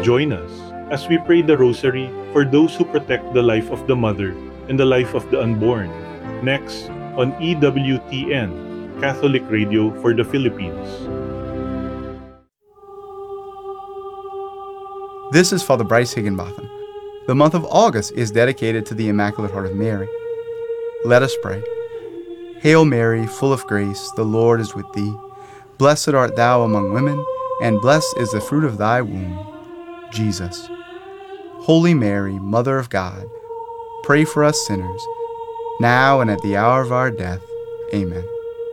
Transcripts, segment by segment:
Join us as we pray the Rosary for those who protect the life of the mother and the life of the unborn. Next, on EWTN, Catholic Radio for the Philippines. This is Father Bryce Higginbotham. The month of August is dedicated to the Immaculate Heart of Mary. Let us pray. Hail Mary, full of grace, the Lord is with thee. Blessed art thou among women, and blessed is the fruit of thy womb, Jesus. Holy Mary, Mother of God, pray for us sinners, now and at the hour of our death. Amen.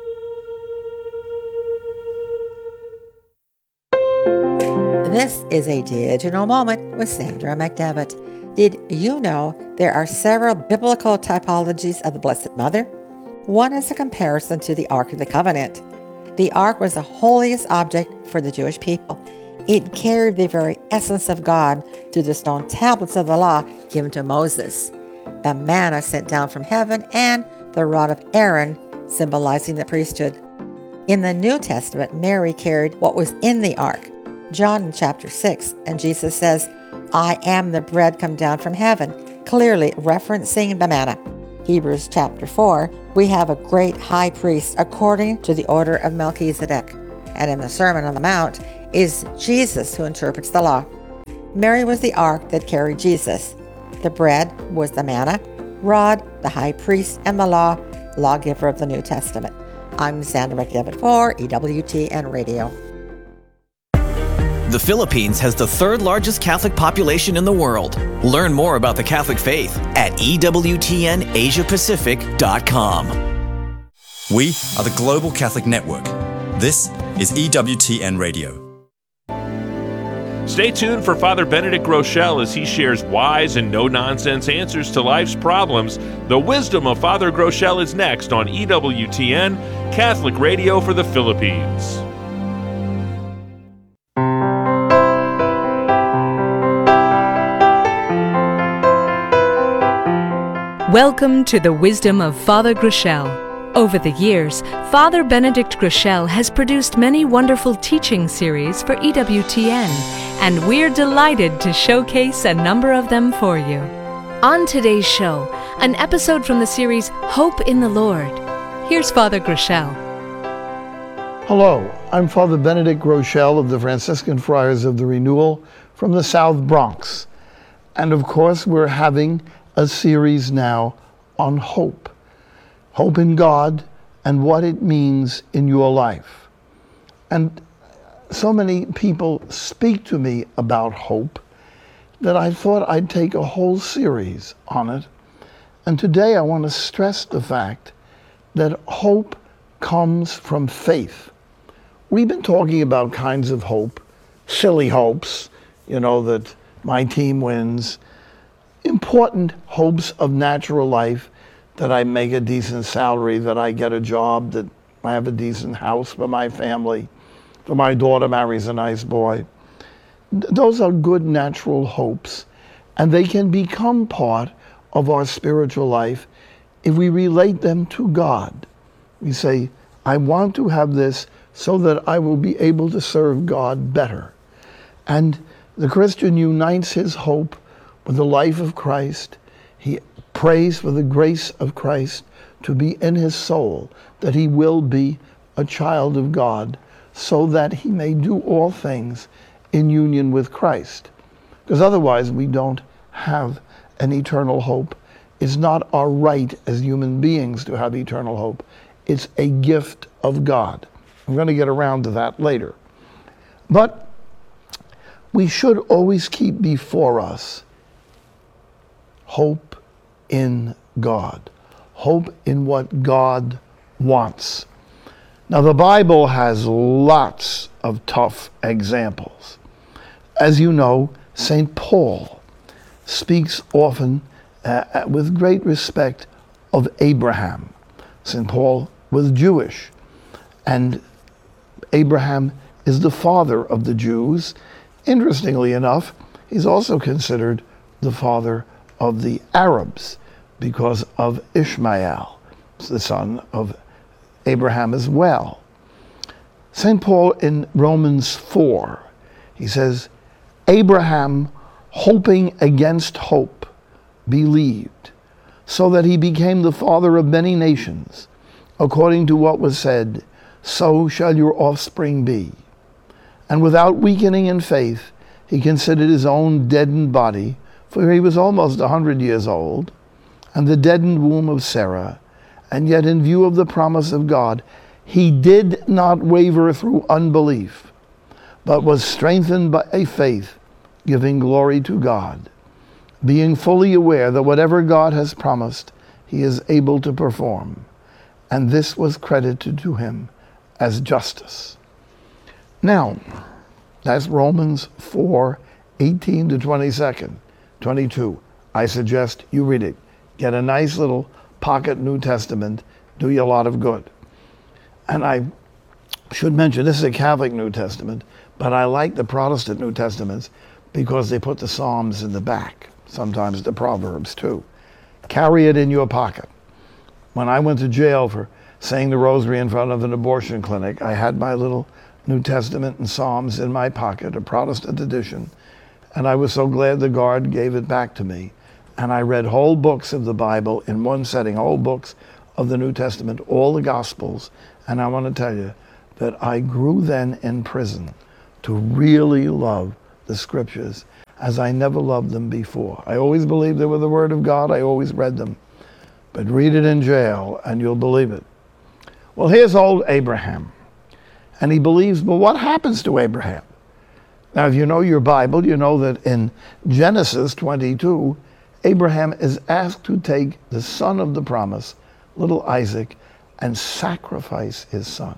This is a digital moment with Sandra McDevitt. Did you know there are several biblical typologies of the Blessed Mother? One is a comparison to the Ark of the Covenant. The Ark was the holiest object for the Jewish people. It carried the very essence of God to the stone tablets of the law given to Moses, the manna sent down from heaven, and the rod of Aaron, symbolizing the priesthood. In the New Testament, Mary carried what was in the ark. John chapter 6, and Jesus says, I am the bread come down from heaven, clearly referencing the manna. Hebrews chapter 4, we have a great high priest according to the order of Melchizedek. And in the Sermon on the Mount is Jesus who interprets the law. Mary was the ark that carried Jesus. The bread was the manna, rod, the high priest, and the law, lawgiver of the New Testament. I'm Sandra McDevitt for EWTN Radio. The Philippines has the third largest Catholic population in the world. Learn more about the Catholic faith at EWTNAsiaPacific.com. We are the Global Catholic Network. This is EWTN Radio. Stay tuned for Father Benedict Groeschel as he shares wise and no-nonsense answers to life's problems. The wisdom of Father Groeschel is next on EWTN, Catholic Radio for the Philippines. Welcome to the Wisdom of Father Groeschel. Over the years, Father Benedict Groeschel has produced many wonderful teaching series for EWTN, and we're delighted to showcase a number of them for you. On today's show, an episode from the series Hope in the Lord. Here's Father Groeschel. Hello, I'm Father Benedict Groeschel of the Franciscan Friars of the Renewal from the South Bronx. And of course, we're having a series now on hope. Hope in God and what it means in your life. And so many people speak to me about hope that I thought I'd take a whole series on it. And today I want to stress the fact that hope comes from faith. We've been talking about kinds of hope, silly hopes, that my team wins, important hopes of natural life, that I make a decent salary, that I get a job, that I have a decent house for my family, that my daughter marries a nice boy. Those are good natural hopes, and they can become part of our spiritual life if we relate them to God. We say, I want to have this so that I will be able to serve God better. And the Christian unites his hope with the life of Christ. He prays for the grace of Christ to be in his soul, that he will be a child of God, so that he may do all things in union with Christ. Because otherwise we don't have an eternal hope. It's not our right as human beings to have eternal hope. It's a gift of God. I'm going to get around to that later. But we should always keep before us hope in God, hope in what God wants. Now, the Bible has lots of tough examples. As you know, St. Paul speaks often with great respect of Abraham. St. Paul was Jewish, and Abraham is the father of the Jews. Interestingly enough, he's also considered the father of the Arabs because of Ishmael, the son of Abraham as well. St. Paul in Romans 4, he says, Abraham, hoping against hope, believed, so that he became the father of many nations, according to what was said, so shall your offspring be. And without weakening in faith, he considered his own deadened body, for he was almost 100 years old, and the deadened womb of Sarah, and yet in view of the promise of God, he did not waver through unbelief, but was strengthened by a faith, giving glory to God, being fully aware that whatever God has promised, he is able to perform. And this was credited to him as justice. Now, that's Romans 4:18 to 22. I suggest you read it. Get a nice little pocket New Testament, do you a lot of good. And I should mention, this is a Catholic New Testament, but I like the Protestant New Testaments because they put the Psalms in the back, sometimes the Proverbs too. Carry it in your pocket. When I went to jail for saying the rosary in front of an abortion clinic, I had my little New Testament and Psalms in my pocket, a Protestant edition, and I was so glad the guard gave it back to me. And I read whole books of the Bible in one setting, whole books of the New Testament, all the Gospels. And I want to tell you that I grew then in prison to really love the Scriptures as I never loved them before. I always believed they were the Word of God. I always read them. But read it in jail and you'll believe it. Well, here's old Abraham. And he believes, but what happens to Abraham? Now, if you know your Bible, you know that in Genesis 22, Abraham is asked to take the son of the promise, little Isaac, and sacrifice his son.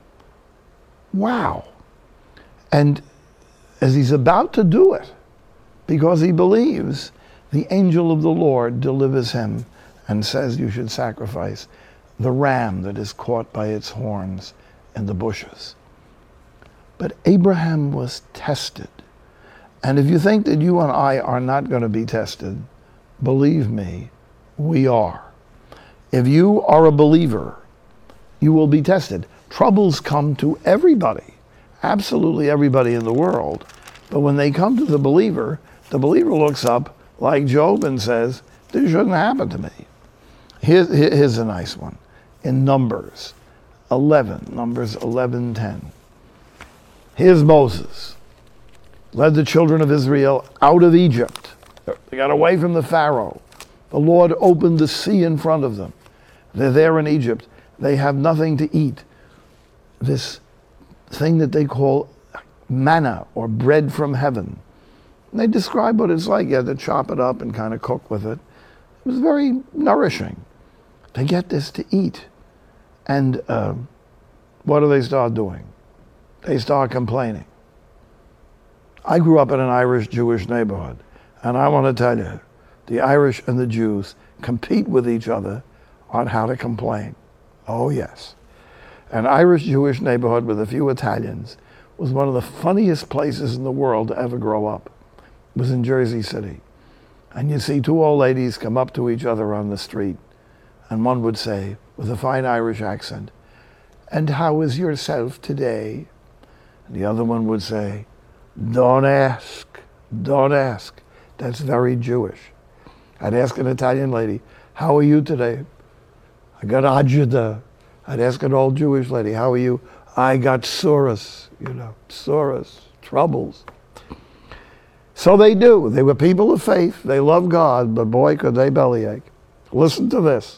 Wow. And as he's about to do it, because he believes, the angel of the Lord delivers him and says you should sacrifice the ram that is caught by its horns in the bushes. But Abraham was tested. And if you think that you and I are not going to be tested, believe me, we are. If you are a believer, you will be tested. Troubles come to everybody, absolutely everybody in the world. But when they come to the believer looks up like Job and says, this shouldn't happen to me. Here's a nice one. In Numbers 11:10. Here's Moses, led the children of Israel out of Egypt. They got away from the Pharaoh. The Lord opened the sea in front of them. They're there in Egypt. They have nothing to eat. This thing that they call manna, or bread from heaven. And they describe what it's like. You have to chop it up and kind of cook with it. It was very nourishing. They get this to eat. And what do they start doing? They start complaining. I grew up in an Irish-Jewish neighborhood. And I want to tell you, the Irish and the Jews compete with each other on how to complain. Oh, yes. An Irish-Jewish neighborhood with a few Italians was one of the funniest places in the world to ever grow up. It was in Jersey City. And you see two old ladies come up to each other on the street, and one would say, with a fine Irish accent, "And how is yourself today?" And the other one would say, "Don't ask, don't ask." That's very Jewish. I'd ask an Italian lady, "How are you today?" "I got agita." I'd ask an old Jewish lady, "How are you?" "I got tsuris," tsuris, troubles. So they do. They were people of faith. They loved God, but boy, could they bellyache. Listen to this.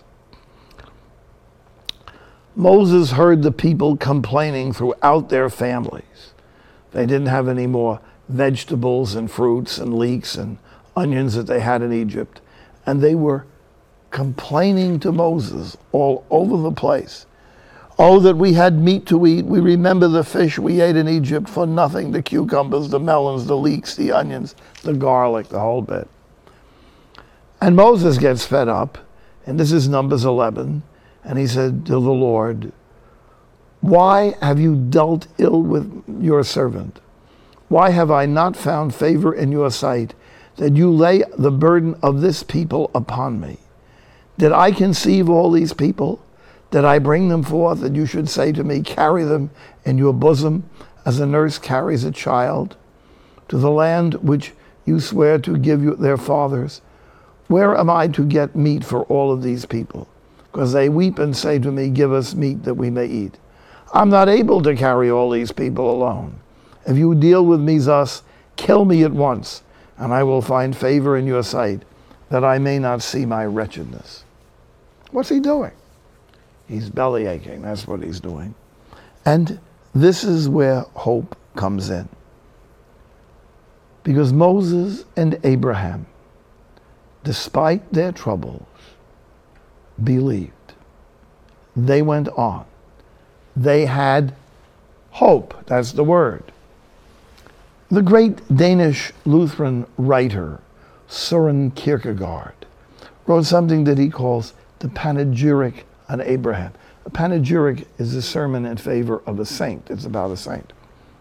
Moses heard the people complaining throughout their families. They didn't have any more vegetables and fruits and leeks and onions that they had in Egypt. And they were complaining to Moses all over the place. "Oh, that we had meat to eat. We remember the fish we ate in Egypt for nothing, the cucumbers, the melons, the leeks, the onions, the garlic, the whole bit." And Moses gets fed up, and this is Numbers 11, and he said to the Lord, "Why have you dealt ill with your servant? Why have I not found favor in your sight, that you lay the burden of this people upon me? Did I conceive all these people? Did I bring them forth, that you should say to me, carry them in your bosom as a nurse carries a child? to the land which you swear to give their fathers? Where am I to get meat for all of these people? Because they weep and say to me, give us meat that we may eat. I'm not able to carry all these people alone. If you deal with me thus, kill me at once, and I will find favor in your sight, that I may not see my wretchedness. What's he doing? He's belly aching. That's what he's doing. And this is where hope comes in. Because Moses and Abraham, despite their troubles, believed. They went on. They had hope. That's the word. The great Danish Lutheran writer, Søren Kierkegaard, wrote something that he calls the Panegyric on Abraham. A panegyric is a sermon in favor of a saint. It's about a saint.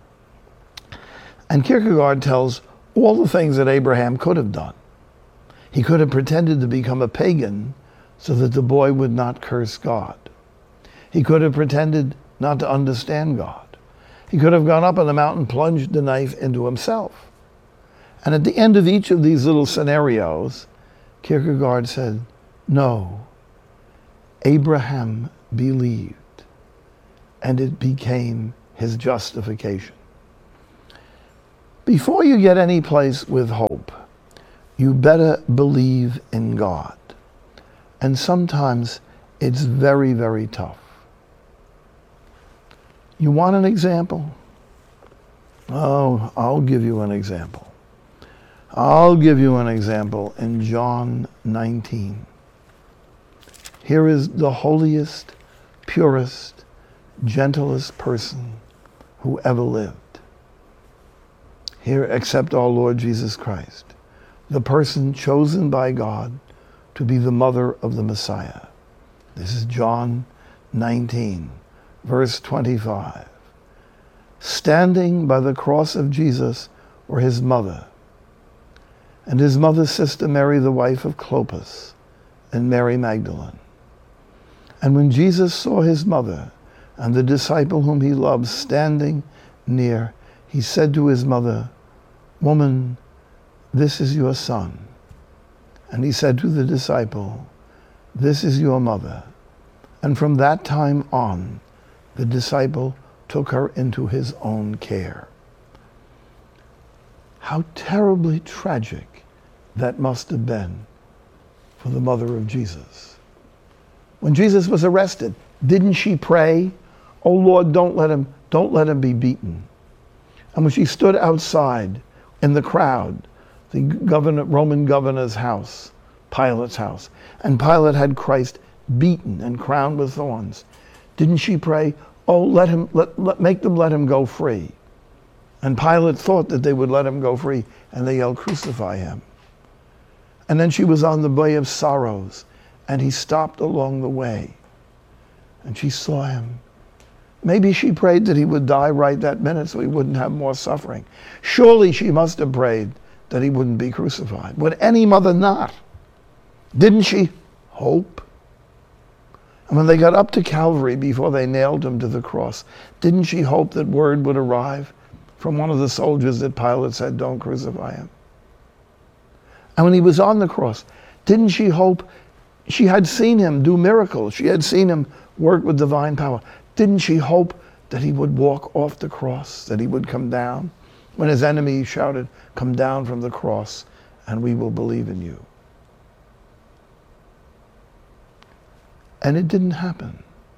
And Kierkegaard tells all the things that Abraham could have done. He could have pretended to become a pagan so that the boy would not curse God. He could have pretended not to understand God. He could have gone up on the mountain, plunged the knife into himself. And at the end of each of these little scenarios, Kierkegaard said, no, Abraham believed, and it became his justification. Before you get any place with hope, you better believe in God. And sometimes it's very, very tough. You want an example? Oh, I'll give you an example. I'll give you an example in John 19. Here is the holiest, purest, gentlest person who ever lived. Here, except our Lord Jesus Christ, the person chosen by God to be the mother of the Messiah. This is John 19, verse 25. Standing by the cross of Jesus were his mother, and his mother's sister Mary, the wife of Clopas, and Mary Magdalene. And when Jesus saw his mother and the disciple whom he loved standing near, he said to his mother, "Woman, this is your son." And he said to the disciple, "This is your mother." And from that time on, the disciple took her into his own care. How terribly tragic that must have been for the mother of Jesus. When Jesus was arrested, didn't she pray, "Oh Lord, don't let him be beaten"? And when she stood outside in the crowd, the Roman governor's house, Pilate's house, and Pilate had Christ beaten and crowned with thorns, didn't she pray, "Oh, make them let him go free"? And Pilate thought that they would let him go free, and they yelled, "Crucify him." And then she was on the way of sorrows, and he stopped along the way, and she saw him. Maybe she prayed that he would die right that minute so he wouldn't have more suffering. Surely she must have prayed that he wouldn't be crucified. Would any mother not? Didn't she hope? And when they got up to Calvary before they nailed him to the cross, didn't she hope that word would arrive from one of the soldiers that Pilate said, "Don't crucify him"? And when he was on the cross, didn't she hope? She had seen him do miracles. She had seen him work with divine power. Didn't she hope that he would walk off the cross, that he would come down? When his enemies shouted, "Come down from the cross, and we will believe in you." And it didn't happen.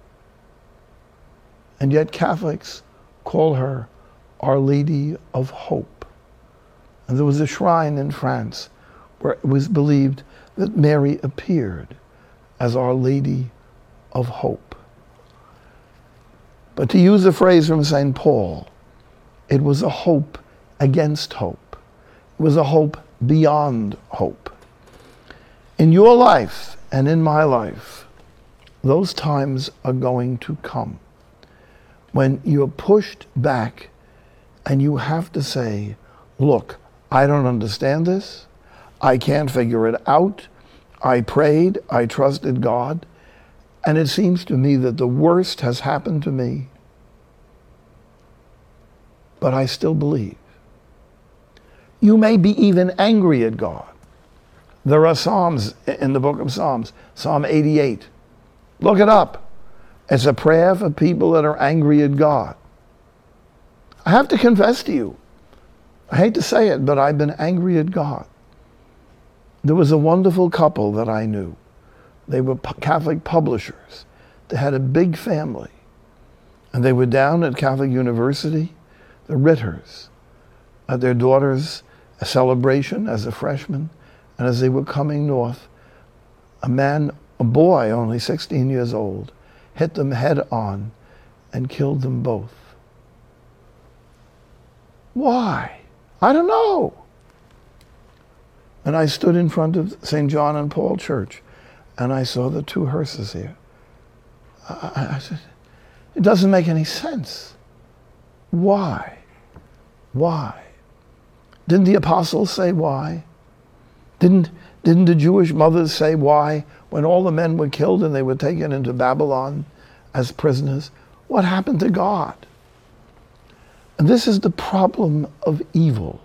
And yet Catholics call her Our Lady of Hope. And there was a shrine in France where it was believed that Mary appeared as Our Lady of Hope. But to use a phrase from St. Paul, it was a hope against hope. It was a hope beyond hope. In your life and in my life, those times are going to come when you're pushed back and you have to say, "Look, I don't understand this. I can't figure it out. I prayed, I trusted God, and it seems to me that the worst has happened to me, but I still believe." You may be even angry at God. There are Psalms in the book of Psalms, Psalm 88. Look it up. It's a prayer for people that are angry at God. I have to confess to you, I hate to say it, but I've been angry at God. There was a wonderful couple that I knew. They were Catholic publishers. They had a big family. And they were down at Catholic University, the Ritters, at their daughter's celebration as a freshman. And as they were coming north, a boy only 16 years old, hit them head on and killed them both. Why? I don't know. And I stood in front of St. John and Paul Church, and I saw the two hearses here. I said, it doesn't make any sense. Why? Why? Didn't the apostles say why? Didn't the Jewish mothers say why when all the men were killed and they were taken into Babylon as prisoners? What happened to God? And this is the problem of evil.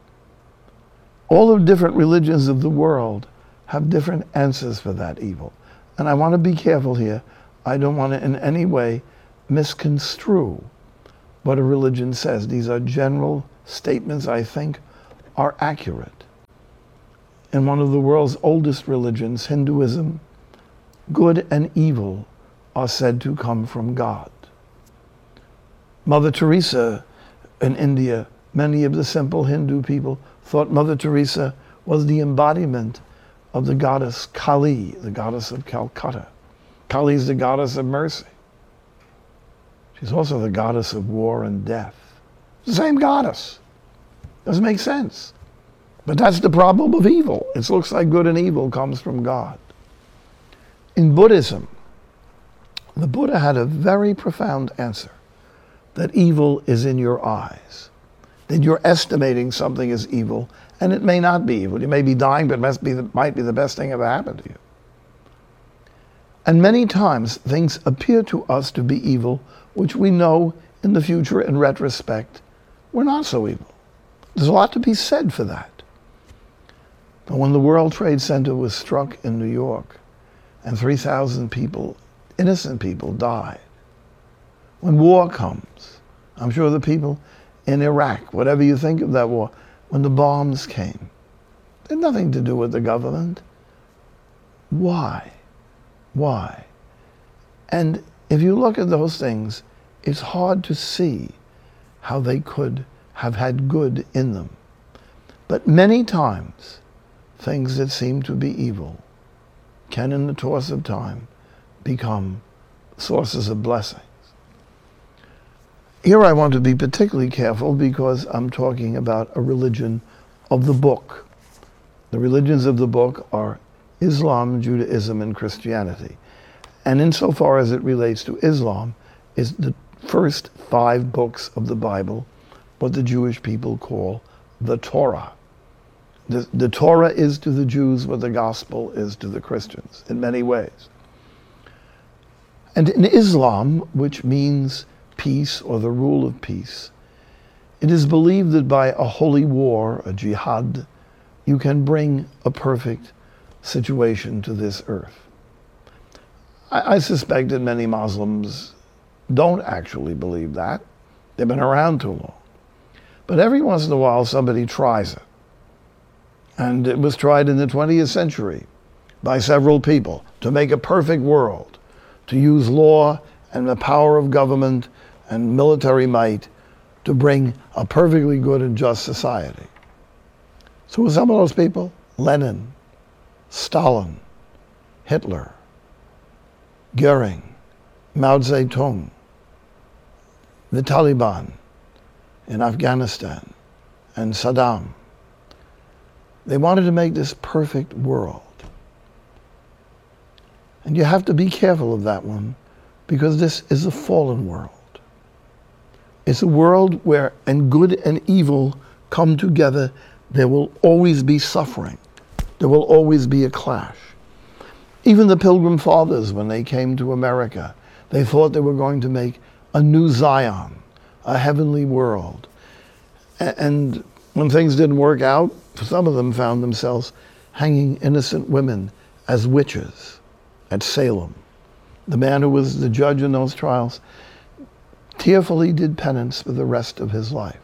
All the different religions of the world have different answers for that evil. And I want to be careful here. I don't want to in any way misconstrue what a religion says. These are general statements I think are accurate. In one of the world's oldest religions, Hinduism, good and evil are said to come from God. Mother Teresa in India, many of the simple Hindu people thought Mother Teresa was the embodiment of the goddess Kali, the goddess of Calcutta. Kali is the goddess of mercy. She's also the goddess of war and death. The same goddess. Doesn't make sense. But that's the problem of evil. It looks like good and evil comes from God. In Buddhism, the Buddha had a very profound answer, that evil is in your eyes, that you're estimating something as evil, and it may not be evil. You may be dying, but it might be the best thing ever happened to you. And many times, things appear to us to be evil, which we know in the future, in retrospect, were not so evil. There's a lot to be said for that. But when the World Trade Center was struck in New York, and 3,000 people, innocent people, died, when war comes, I'm sure the people in Iraq, whatever you think of that war, when the bombs came, it had nothing to do with the government. Why? Why? And if you look at those things, it's hard to see how they could have had good in them. But many times, things that seem to be evil can, in the course of time, become sources of blessings. Here I want to be particularly careful because I'm talking about a religion of the book. The religions of the book are Islam, Judaism, and Christianity. And insofar as it relates to Islam, is the first 5 books of the Bible, what the Jewish people call the Torah. The Torah is to the Jews what the gospel is to the Christians in many ways. And in Islam, which means peace or the rule of peace, it is believed that by a holy war, a jihad, you can bring a perfect situation to this earth. I suspect that many Muslims don't actually believe that. They've been around too long. But every once in a while somebody tries it. And it was tried in the 20th century by several people to make a perfect world, to use law and the power of government and military might to bring a perfectly good and just society. So who were some of those people? Lenin, Stalin, Hitler, Goering, Mao Zedong, the Taliban in Afghanistan, and Saddam. They wanted to make this perfect world. And you have to be careful of that one, because this is a fallen world. It's a world where good and evil come together. There will always be suffering. There will always be a clash. Even the Pilgrim Fathers, when they came to America, they thought they were going to make a new Zion, a heavenly world. And When things didn't work out, some of them found themselves hanging innocent women as witches at Salem. The man who was the judge in those trials tearfully did penance for the rest of his life.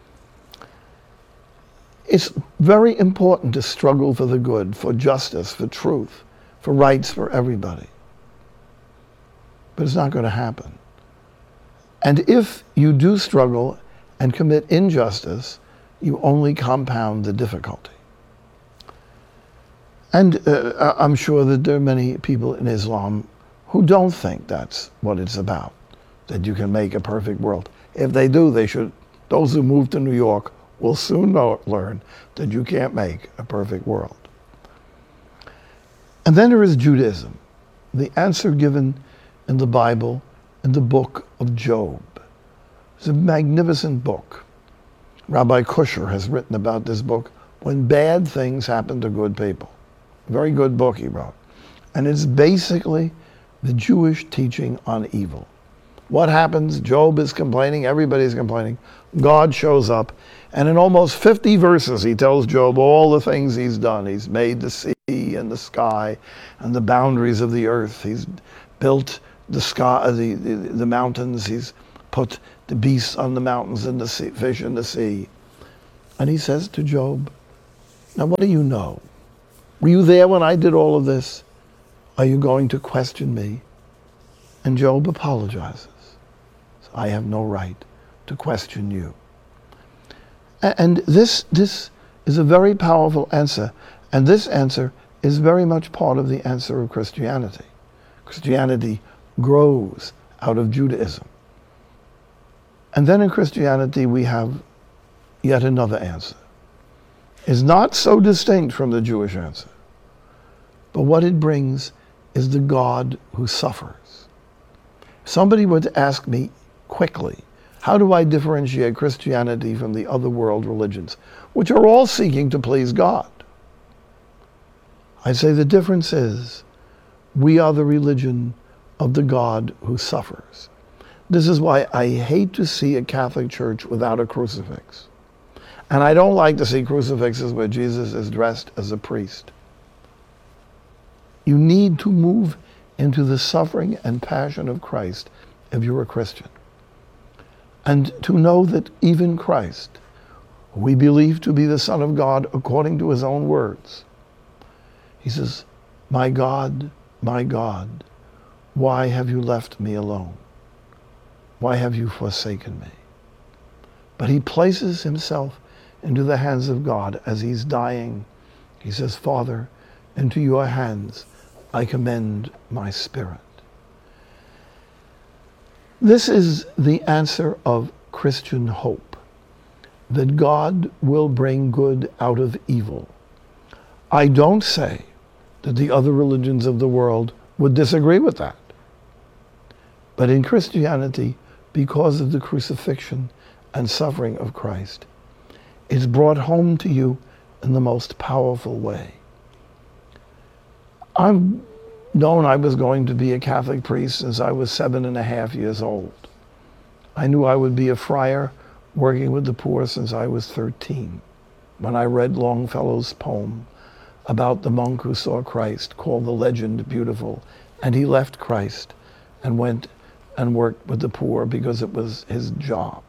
It's very important to struggle for the good, for justice, for truth, for rights for everybody. But it's not going to happen. And if you do struggle and commit injustice, you only compound the difficulty. And I'm sure that there are many people in Islam who don't think that's what it's about, that you can make a perfect world. If they do, they should. Those who move to New York will soon learn that you can't make a perfect world. And then there is Judaism, the answer given in the Bible, in the book of Job. It's a magnificent book. Rabbi Kusher has written about this book, When Bad Things Happen to Good People. Very good book he wrote. And it's basically the Jewish teaching on evil. What happens? Job is complaining, everybody's complaining. God shows up, and in almost 50 verses he tells Job all the things he's done. He's made the sea and the sky and the boundaries of the earth. He's built the sky, the mountains. He's put the beasts on the mountains and the sea, fish in the sea. And he says to Job, now what do you know? Were you there when I did all of this? Are you going to question me? And Job apologizes. I have no right to question you. And this is a very powerful answer. And this answer is very much part of the answer of Christianity. Christianity grows out of Judaism. And then in Christianity we have yet another answer. It's not so distinct from the Jewish answer, but what it brings is the God who suffers. If somebody were to ask me quickly, how do I differentiate Christianity from the other world religions, which are all seeking to please God? I'd say the difference is we are the religion of the God who suffers. This is why I hate to see a Catholic church without a crucifix. And I don't like to see crucifixes where Jesus is dressed as a priest. You need to move into the suffering and passion of Christ if you're a Christian. And to know that even Christ, who we believe to be the Son of God according to his own words, he says, my God, why have you left me alone? Why have you forsaken me? But he places himself into the hands of God as he's dying. He says, Father, into your hands I commend my spirit. This is the answer of Christian hope, that God will bring good out of evil. I don't say that the other religions of the world would disagree with that. But in Christianity, because of the crucifixion and suffering of Christ, it's brought home to you in the most powerful way. I've known I was going to be a Catholic priest since I was 7.5 years old. I knew I would be a friar working with the poor since I was 13, when I read Longfellow's poem about the monk who saw Christ, called The Legend Beautiful, and he left Christ and went and worked with the poor because it was his job.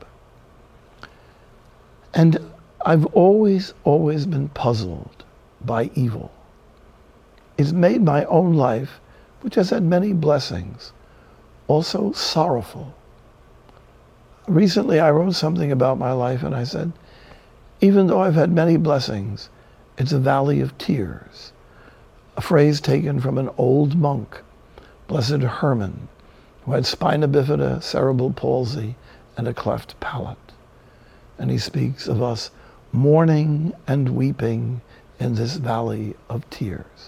And I've always been puzzled by evil. It's made my own life, which has had many blessings, also sorrowful. Recently I wrote something about my life and I said, even though I've had many blessings, it's a valley of tears. A phrase taken from an old monk, Blessed Herman, who had spina bifida, cerebral palsy, and a cleft palate. And he speaks of us mourning and weeping in this valley of tears.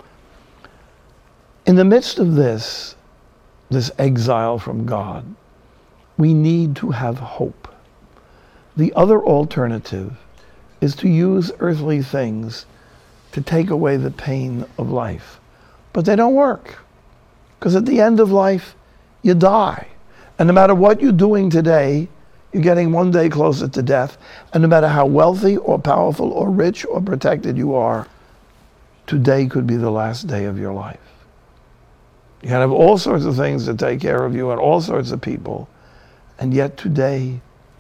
In the midst of this exile from God, we need to have hope. The other alternative is to use earthly things to take away the pain of life. But they don't work, because at the end of life, you die. And no matter what you're doing today, You're getting one day closer to death. And no matter how wealthy or powerful or rich or protected you are, today could be the last day of your life. You can have all sorts of things to take care of you and all sorts of people. And yet today,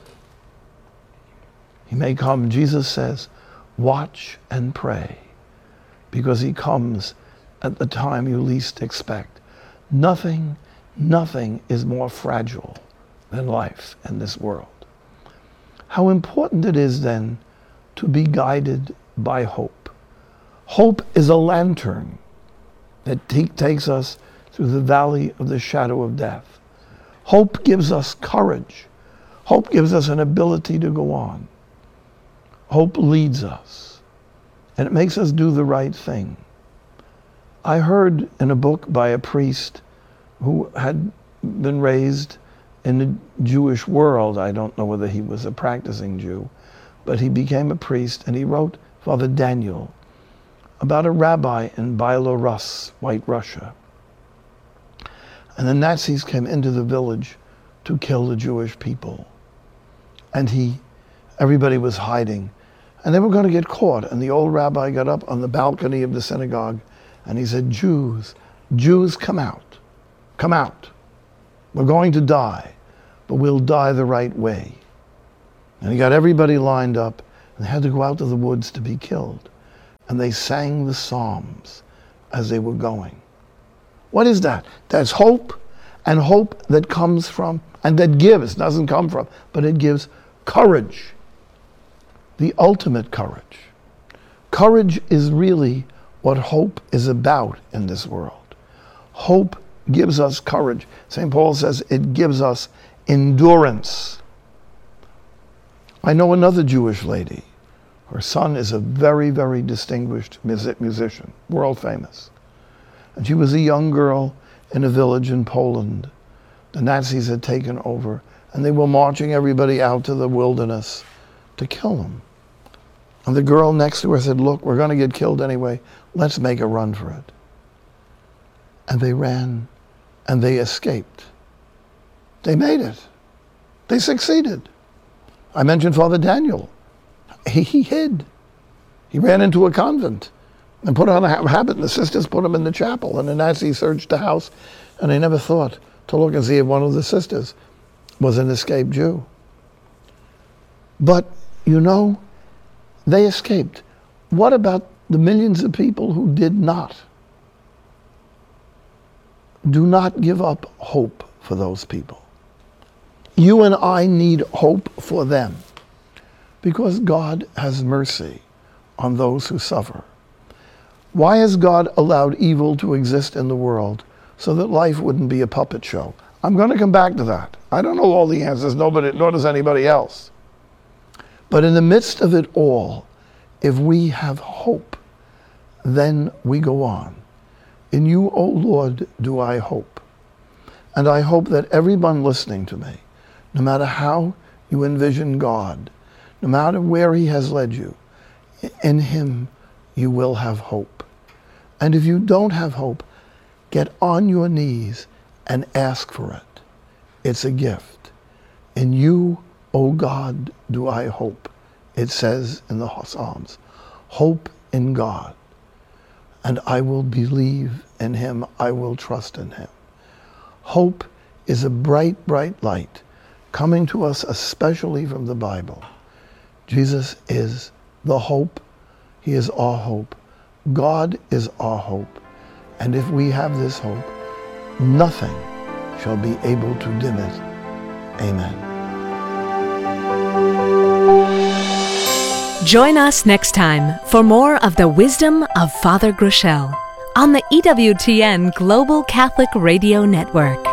he may come. Jesus says, watch and pray, because he comes at the time you least expect. Nothing is more fragile than life in this world. How important it is then to be guided by hope. Hope is a lantern that takes us through the valley of the shadow of death. Hope gives us courage. Hope gives us an ability to go on. Hope leads us, and it makes us do the right thing. I heard in a book by a priest who had been raised in the Jewish world. I don't know whether he was a practicing Jew, but he became a priest, and he wrote, Father Daniel, about a rabbi in Belarus, White Russia. And the Nazis came into the village to kill the Jewish people. And everybody was hiding. And they were going to get caught. And the old rabbi got up on the balcony of the synagogue and he said, Jews, come out. Come out. We're going to die, but we'll die the right way. And he got everybody lined up, and they had to go out to the woods to be killed. And they sang the Psalms as they were going. What is that? That's hope, and hope that comes from, and that gives, doesn't come from, but it gives courage. The ultimate courage. Courage is really what hope is about in this world. Hope gives us courage. St. Paul says it gives us endurance. I know another Jewish lady. Her son is a very, very distinguished musician, world famous. And she was a young girl in a village in Poland. The Nazis had taken over, and they were marching everybody out to the wilderness to kill them. And the girl next to her said, look, we're going to get killed anyway. Let's make a run for it. And they ran, and they escaped. They made it. They succeeded. I mentioned Father Daniel. He hid. He ran into a convent and put on a habit, and the sisters put him in the chapel, and the Nazis searched the house, and they never thought to look and see if one of the sisters was an escaped Jew. But, they escaped. What about the millions of people who did not? Do not give up hope for those people. You and I need hope for them, because God has mercy on those who suffer. Why has God allowed evil to exist in the world so that life wouldn't be a puppet show? I'm going to come back to that. I don't know all the answers, nor does anybody else. But in the midst of it all, if we have hope, then we go on. In you, O Lord, do I hope. And I hope that everyone listening to me, no matter how you envision God, no matter where he has led you, in him you will have hope. And if you don't have hope, get on your knees and ask for it. It's a gift. In you, O God, do I hope. It says in the Psalms, hope in God. And I will believe in him. I will trust in him. Hope is a bright, bright light coming to us especially from the Bible. Jesus is the hope. He is our hope. God is our hope. And if we have this hope, nothing shall be able to dim it. Amen. Join us next time for more of the wisdom of Father Groeschel on the EWTN Global Catholic Radio Network.